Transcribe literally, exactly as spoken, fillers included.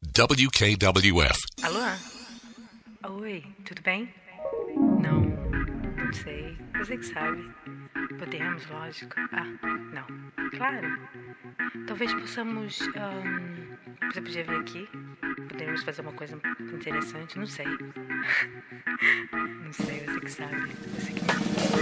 W K W F. Alô? Oi, tudo bem? Não, não sei. Você que sabe. Podemos, lógico. Ah, não. Claro. Talvez possamos. ahn, você podia vir aqui? Podemos fazer uma coisa interessante? Não sei. Não sei, você que sabe. Você que